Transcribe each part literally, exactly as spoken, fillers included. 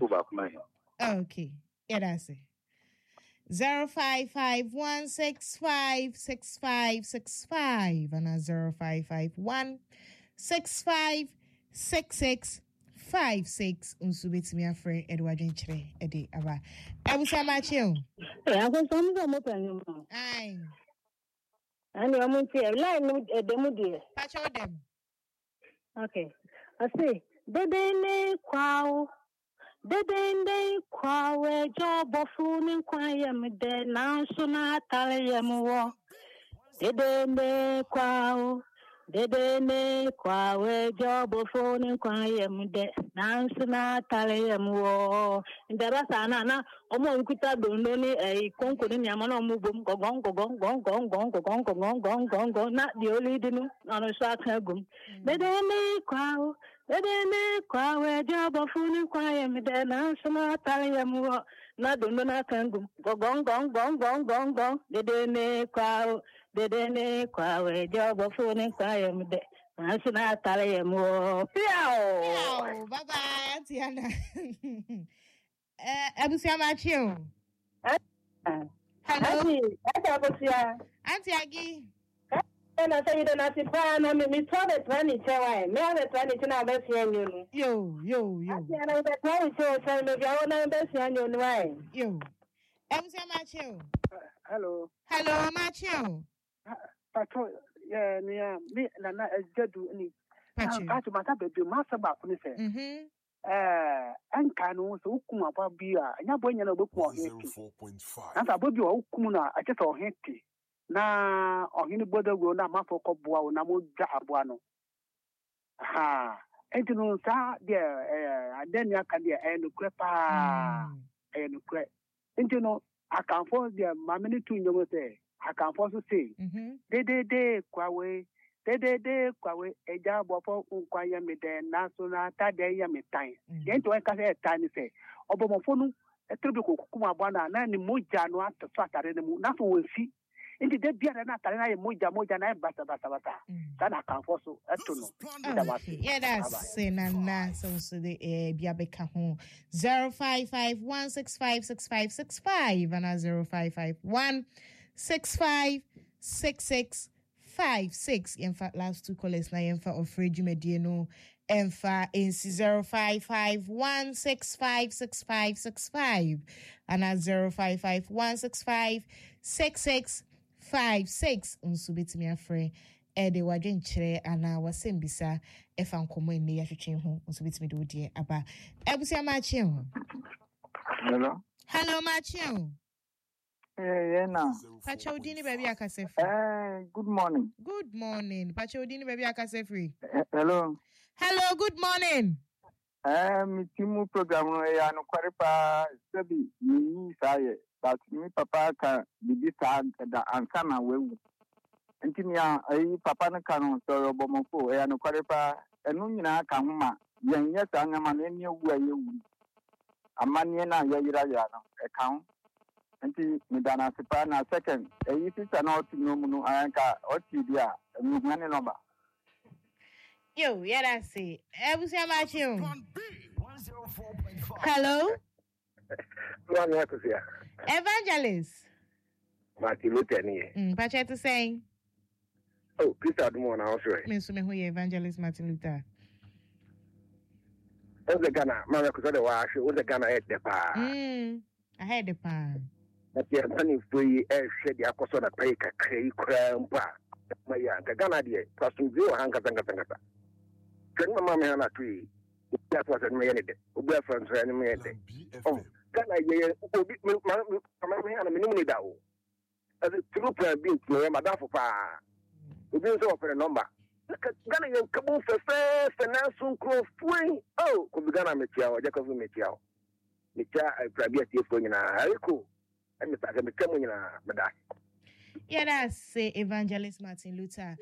Simple back my. Okay. Yeah, that's it. Zero five five one six five six five six five and a zero five five one six five six six five six. Unsu bit me a friend Edward Chere Eddie Aba. I will say much you. Yeah, I was some of them. Aye. And I'm going to line with them, dear. Patch all them. Okay. I say, the day quaw. The day quaw, job of food and quiet me there now, so not tell you more. The day quaw. The day quaw, job of phone and quiet me there now, so not tell you more. In the Rasana, Omo Kuta Dundoni, a conquered Yamano Mubum, go gong, go gong, gong, gong, gong, go gong, go gong, gong, gong, gong, not the only dinu on a short hagum. The day quaw. The day quaw, job of food and quiet me there now, so not tell you more. Not do not go gong, gong, gong, gong, gong, gong. The day quaw. The day quaw, job of food and quiet me there. I should not tell you more. Bye bye, Tiana. Uh, Abusia Machu. Hello. Auntie Aggie. And I say you don't have to buy no me told it twenty chair. Me have twenty to now best you. Yo, yo, yo. I know that twenty chair say me go on best you way. Yo. Abusia Machu. Hello. Hello, Machu. Patrol, yeah, near me, and I do any. Pachu. Patrol, my baby, master back when he said, Mhm. Eh, and can also come up a beer, and you're going to book more. four point five. And I bought you Kumuna, I just saw Henty. Na or any brother will not map for Cobua, Namu Jabuano. Ha, and you know, sir, dear, and then you can be a crepa and crep. And you know, I can force their mammy to you say, I can force to say, de de de, Kwawe, de de de, Kwawe, a job of Unquire me there, National Tadia me time. Then to I say a tiny say, Obomophone, a triple Kumabana, nine Mojano after Saturday, nothing will see. Into the beer and I moja moja na bata bata bata. Sana can also yeah, that's saying and so so the eh biabeka home zero five five one six five six five six five and a zero five five one six five six six five six. In fact, last two callers na in fact of Fred Mediano in fact in zero five five one six five six five six five and a zero five five one six five six six five six. Unso betimi afre e de wadwen kire ana wasem bisa e fa nkomo enne ya twetwen ho unso betimi de wodie aba ebusia ma chi ho. Hello. Hello ma chi ho. Eh yeah na. Pacha odini baby akasefri. Eh good morning. Good morning. Pacha odini baby akasefri. Hello. Hello, good morning. Eh mi timu program no ya no kwarepa sabi ni saye. But me papa ka bibi sa da anka na wewu ntimi a ayi papa no ka no so robomofo e ya no kwarepa enu nyina ka homa yenye sa nyama na eni ewu ayewu amane na yayira ya no e ka ho nti me dana sepa na second ayi sister na otu no mu no anka oti dia mu hwane no ba yo yeah that's it ebusi amachi o. Hello. Evangelist. Martin Luther ni. Mm, Pacha to say. Oh, Christa Dumo na also. Me so me who Evangelist Martin Luther. O the Ghana, mama ko the wa o the Ghana head the pa. Mm. I had the pan. That you money free e hwe dia koso na pay kakrai kra mpa. Ma ya the Ghana dia, person view hanga tanga tanga. Ken mama me na tui. That was me any day. Obi friends any me day. Oh. Ghana ye obi mama me na minimum ni dawo. As a true plan being to madam for pa. Obi so offer number. Ghana ye kabu fe fe finance kro fui. Oh, ko Ghana me tia o je ko me tia o. Me tia private tie fo nyina. Ayiko. E me ta me kemu nyina me da. Yeah, that's uh, Evangelist Martin Luther.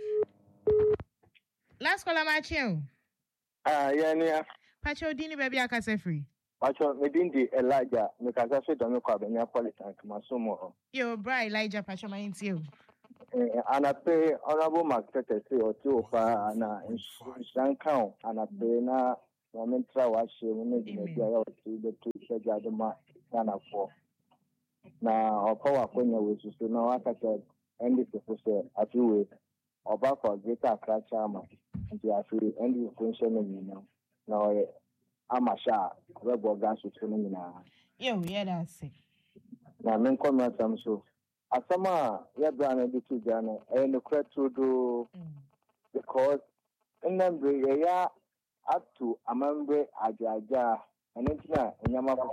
Last caller Machu. Ah, yeah, yeah. Pacho dini baby akase free. Pacho me dindi Elijah me kaza fe do me kwa be nya politics masomo. Yo bra Elijah Pacho ma inti you. Eh ana pe honorable marketer say o ti o fa na inshan kan ana pe na momentra wa she me me dia ya o ti be to Jadima Nana for. Now, our power Konya was to know what I said, and this is a few ways. Or back for greater crash armor, and the actually end the function of you know. Now, I'm a shot, rebel gas with swimming now. Yo, yeah, that's it. Now, men come at some so. Asama, yeah, Brana, the two Jana, and the crowd to do because in them, yeah, up to a member, Ajaja, and it's not in Yamapa.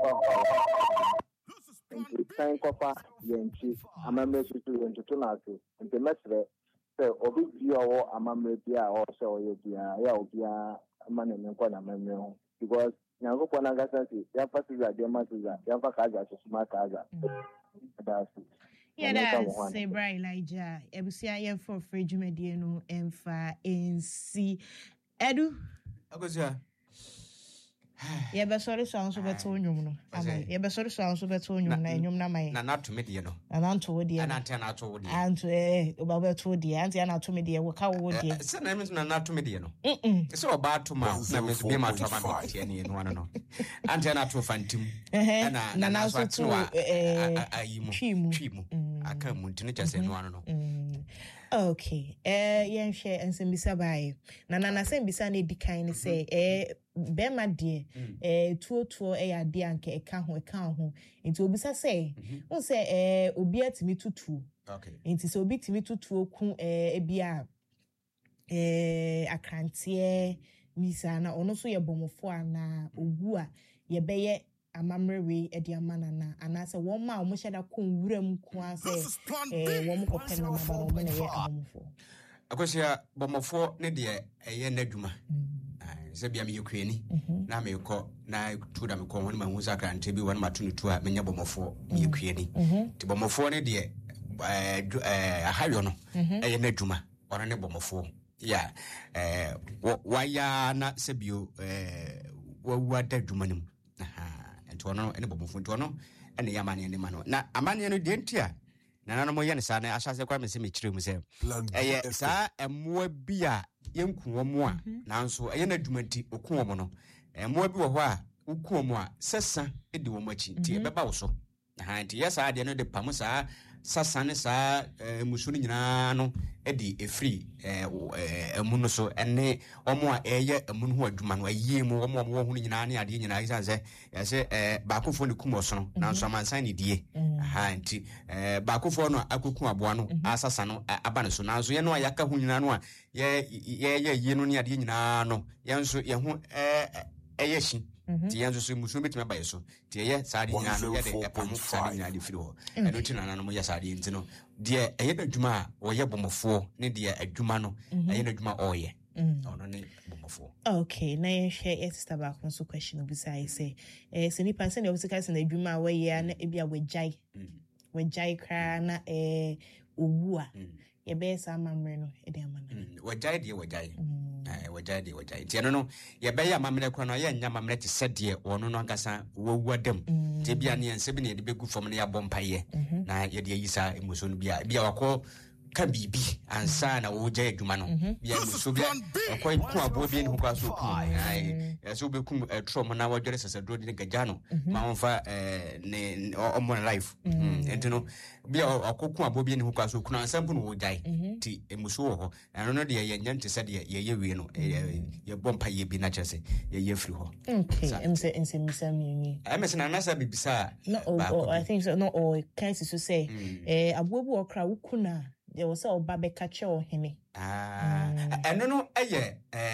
Time Copa, Yanchi, a member to into Tonatu, and the mestre. So, Obi, you are a member, also, you are a man in Kona memory. Because now, Panagasi, Yapasi, Yamasa, Yapakaja, smart Kaza. That's it. Yeah, that's say bright Elijah. Ebusia ye for fridge mediano emfa nc. Edu. Akosia. Ye be sorry so anso beto nwum no. Amai. Ye be sorry so anso beto nwum na nwum na mai. Na na to me de no. Na na to wo de. Na ante na to wo de. Anto eh oba beto de. Ante na to me de wo ka wo de. Se na me na na to me de no. Mm. Se oba to ma na me be ma to ma tie ne no no. Ante na to fantim. Eh na na na so to eh ayimu. Twimu. Twimu. Aka mu ntine chase no no. Okay. Eh yen share ensembisa bae. Na na na sembisa na dikan ni say eh bema de eh tuo tuo eh ya de anke eka ho eka ho. Nti obisa say, won say eh obi atimi tutu. Okay. Nti so obi timi tutu oku eh ebia eh akrantie misa na ono so ye bomofo ana ogu a ye beye amamrewe edi amana na anase won ma omo sheda kon wuram ko ase eh won ko pen na maba won na ye amomfo Akosia bomofo ne de eye na dwuma se bia me yekwani na me ko na tu da me ko won ma hu sakrante bi won ma tunu tu a menya bomofo me yekwani ti bomofo ne de eh eh ahayo no eye na dwuma won ne bomofo ya eh waya na se bio eh wa da dwuma nim aha ento no ene bomofo ento no ene yamane ne ma no na amane no de ntia na na no mo ye ne sa na asase kwa me se me kire mu se eye sa emmoa bi a yenku wo mo a nanso eye na dumanti oku wo mo no emmoa bi wo ho a oku wo mo a sesa edi wo machi nti e beba wo so aha nti ye sa de no de pam sa sasa ne sa musu ni nyina no edi efri emu no so ene omo a eye emu no ho adwuma no ayi mu omo omo ho nyina ne ade nyina isa se ya se baakofo ne kumo so no nanso amansan ne die aha nti baakofo no akoku aboa no asasa no aba ne so nanso ye no ayaka ho nyina no a ye ye ye yi no ne ade nyina no ye nso ye ho eye shi ti yanzu so musu betima ba yeso ti ye saadi nya no ye de epamu saadi nya de firi ho eno ti na no mo ye saadi nti no de eye da dwuma o ye bomofo ne de adwuma no eye na dwuma o ye ono ne bomofo. Okay, na ye share yes sister back on so question obi say say eh se ni person e obi say say na adwuma we ye na e bia we jai we jai kra na eh owu a ye be sa amamre no e de amana we jai de we jai eh wajai de wajai ti no ye be ya mamre kwa no ye nya mamre ti sede wono no agasa wowu adam ti bia ne ense bi ne de begu fom ne ya bompaye na ye de yisa emuso no bia bia wako ka bibi ansa na wo jai adwuma no bia emuso bia ko ku abo bi ne ho kwa so ku ai so be ku trom na wajore sese do de gaja no ma wonfa ne omo life entino bia akoku abo bi ne ho kwa so ku na ansa bu no wo jai ti emuso wo ho ano no de ye nya nte se de ye ye wi no ye bompa ye bi na chese ye ye free ho. Okay, em say em say misa mi I mean na na sa bibisa no oh I think so no oh can you say eh abobu okra wukuna there was a babe catcher or hene ah eno no eye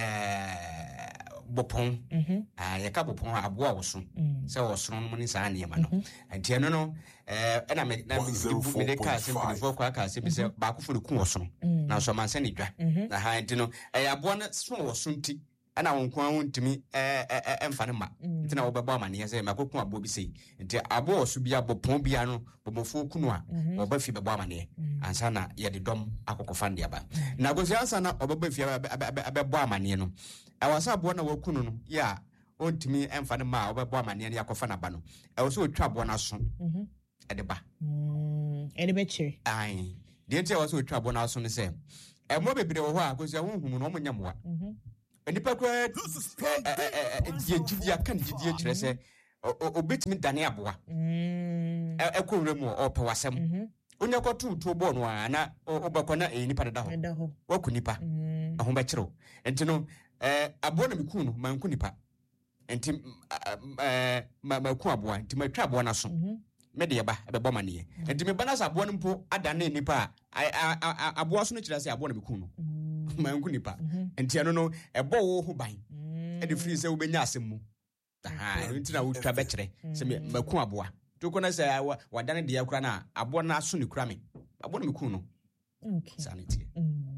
eh bopon ah ye ka bopon aboa wo so se wo so no ni sa ne ma no enti eno no eh na me na me de ka se before kwa ka se bi se ba ko fu ku wo so na so man se ni dwa na ha enti no eh aboa na so wo so nti ana wonko wontimi eh eh emfa ne ma nti na wo beba ma ne se makoku abo bi sei nti abo so bia bopon bia no bomofo kunu a wo ba fi beba ma ne ansa na ye de dom akokofa ndi aba na gosi ansa na obeba fi abeba ma ne no awasa abo na wakunu no ya ontimi emfa ne ma wo beba ma ne yakofa na ba no e wo so otwa abo na so e de ba e de be chiri ai de nti wo so otwa abo na so ne se e mo bebre wo ho a gosi wo hunu no mo nyamwa nipa kwa eh eh eh eh kan jidie kyerɛ sɛ obetimi dane aboa mm e ko remu o pe wasem onya ko tu tu bo no ana obakọ na e nipa da ho waku nipa aho ba kire enti no eh aboa na meku no manku nipa enti eh maku aboa enti matwa aboa na so me de ba be boma ne enti me bana sa aboa no mpo adane nipa aboa so no kire se aboa na meku no manku nipa enti ano no ebo wo ho ban e de free se wo benya asem mu aha enti na wo twa be kire se maku aboa to kona se wadane de yakura na aboa na so ne kura me aboa na meku no okay sanity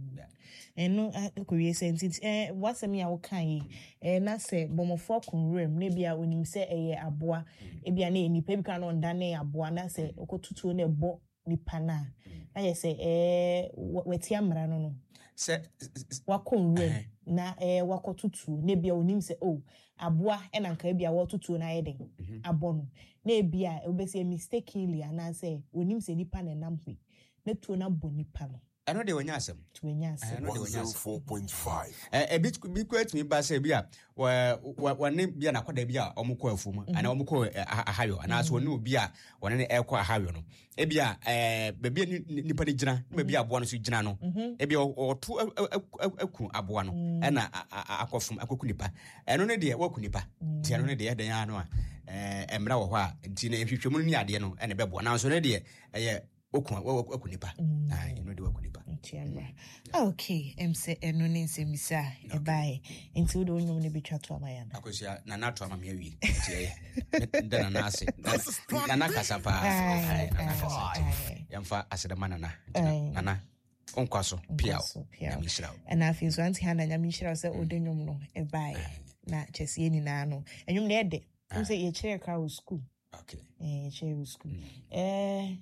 eno akowie senti eh wasem ya wo kan yi eh na se bomofo kunrem na bia onim se eye aboa e bia na nipa bi kan no ndane aboa na se okotutuo na ebo nipa na na ye se eh weti amra no no se wakonrem na eh wakotutuo na bia onim se oh aboa e na nka bia wotutuo na yeden abono na bia obese mistakenly ana se onim se nipa na nam hwe na tuo na bo nipa no ano de wanya asem to wanya asem one oh four point five eh e bit bi kwet mi ba se bia wa wa ne bia na kwada bia omko afumu ana omko ahayo ana so ne obi a wona ne ekọ ahayo no e bia eh be bia nipa ne gina me bia aboa no so gina no e bia oto aku aboa no ana akofum akoku nipa eno ne de waku nipa ti eno ne de den ya no a eh emra wo ho a nti ne hwehwemu ni ade no ene bebo na so ne de eye oku oku nipa ah eno de waku nipa okay mc eno ne nsemisa e bai nti do nyom ne betwa to amayana akosia na na to amame awie nti ye ndana na ase na na kasapa ai na kasa yamfa asedama na na na onkwaso pia na mishira na afi so anti handa nya mishira se odonyom no e bai na chese ni na no enyum na ede nse ye chere ka school okay eh chere school eh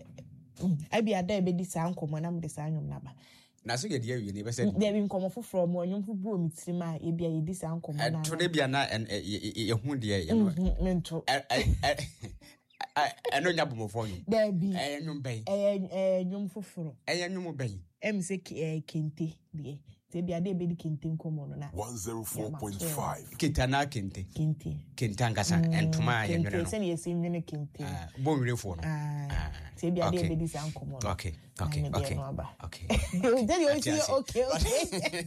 abi ada ebe di sa nkomo na mde sa anyom naba na so ye dia wie ne be se there be nkomo foforo mo anyom fu bu omitirima e bia ye di sa nkomo na to de bia na ye hu de ye no mento eno nya bomofo nyum there be eh nyum ben eh nyom foforo eh nyum ben em se kente die te bia de ebe di kente nkomo no na one oh four point five kitana kente kente kente angasa entuma ye nwere no kente se ye se nwene kente bo nwirefo no ah te bia de ebe di sa nkomo no okay okay okay okay then you say okay okay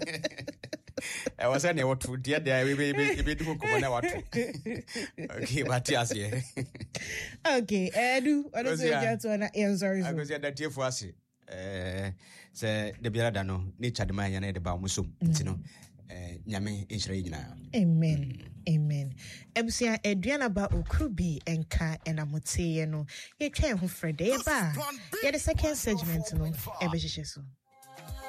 I was saying what to dear there we be be do ko na what okay but yes yeah okay edu ono se ja to na I'm sorry I go say that you for ase eh say the biara no nature de man ya na de ba musom ntino eh nyame inshira nyina amen amen ebusia eduana ba okrubi enka enamote ye no ye twa ho frede ba ye the second segment no e be hyehyɛ so